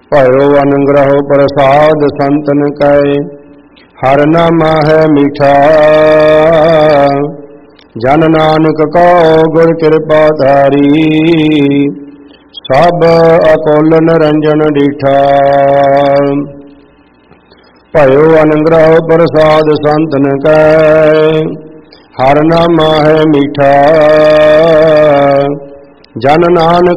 भयो अनुग्रह प्रसाद संतन कै, हर नामा है मीठा। जन नानक को गुर कृपा धारी, सब अकोल निरंजन डिठा। भयो अनुग्रह प्रसाद संतन कै, हर नामा है मीठा। जन नानक